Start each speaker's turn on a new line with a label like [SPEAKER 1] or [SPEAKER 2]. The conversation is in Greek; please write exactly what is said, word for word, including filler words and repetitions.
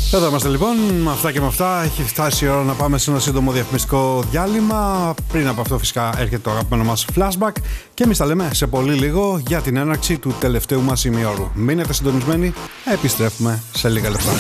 [SPEAKER 1] Εδώ είμαστε λοιπόν, με αυτά και με αυτά. Έχει φτάσει η ώρα να πάμε σε ένα σύντομο διαφημιστικό διάλειμμα. Πριν από αυτό, φυσικά, έρχεται το αγαπημένο μας flashback. Και εμείς τα λέμε σε πολύ λίγο για την έναρξη του τελευταίου μας ημιώρου. Μείνετε συντονισμένοι, επιστρέφουμε σε λίγα λεπτά.